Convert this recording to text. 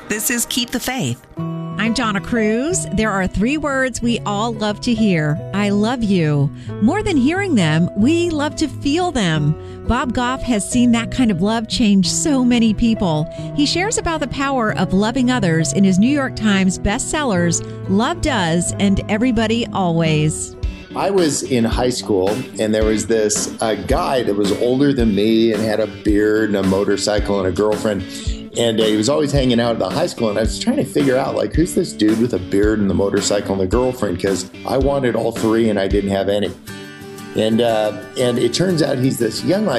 This is Keep the Faith. I'm Donna Cruz. There are 3 words we all love to hear. I love you. More than hearing them, we love to feel them. Bob Goff has seen that kind of love change so many people. He shares about the power of loving others in his New York Times bestsellers, Love Does and Everybody Always. I was in high school, and there was this guy that was older than me and had a beard and a motorcycle and a girlfriend. And he was always hanging out at the high school, and I was trying to figure out, like, who's this dude with a beard and the motorcycle and the girlfriend? Because I wanted all 3 and I didn't have any. And it turns out he's this young